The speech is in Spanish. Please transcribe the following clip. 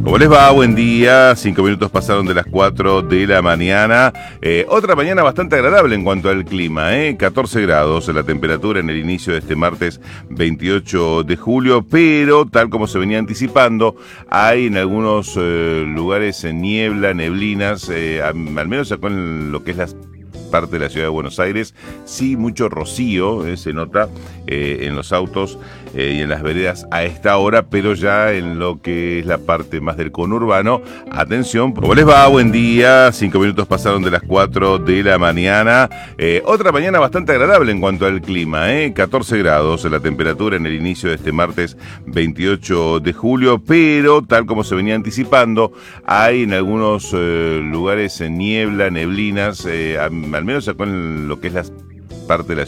¿Cómo les va? Buen día. 5 minutos pasaron de las 4 de la mañana. Otra mañana bastante agradable en cuanto al clima, 14 grados la temperatura en el inicio de este martes 28 de julio, pero tal como se venía anticipando, hay en algunos lugares niebla, neblinas, al menos acá en lo que es la parte de la ciudad de Buenos Aires, sí mucho rocío, se nota en los autos y en las veredas a esta hora, pero ya en lo que es la parte más del conurbano, atención. ¿Cómo les va? Buen día. 5 minutos pasaron de las 4 de la mañana. Otra mañana bastante agradable en cuanto al clima, 14 grados la temperatura en el inicio de este martes 28 de julio, pero tal como se venía anticipando, hay en algunos lugares niebla, neblinas, al menos acá en lo que es la parte de la